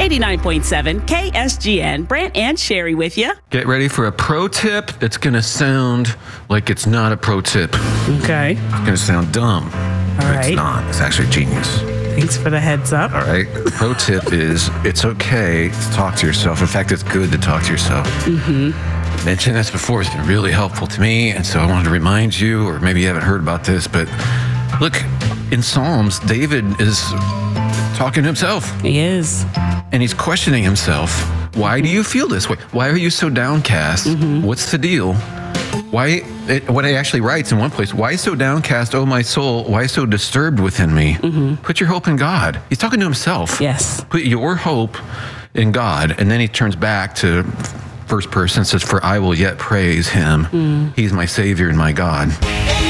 89.7 KSGN. Brant and Sherry with you. Get ready for a pro tip that's going to sound like it's not a pro tip. Okay. It's going to sound dumb. But right. It's not. It's actually genius. Thanks for the heads up. All right. The pro tip is it's okay to talk to yourself. In fact, it's good to talk to yourself. I mentioned this before. It's been really helpful to me. And so I wanted to remind you, or maybe you haven't heard about this, but look, in Psalms, David is talking to himself. He is. And he's questioning himself. Why do you feel this way? Why are you so downcast? What's the deal? What he actually writes in one place, why so downcast, O my soul? Why so disturbed within me? Put your hope in God. He's talking to himself. Yes. Put your hope in God. And then he turns back to first person and says, for I will yet praise him. He's my Savior and my God.